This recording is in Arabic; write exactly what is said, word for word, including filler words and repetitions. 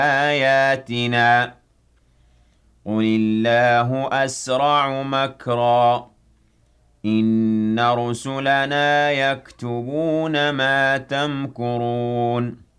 آياتنا قل الله أسرع مكرا إن رسلنا يكتبون ما تمكرون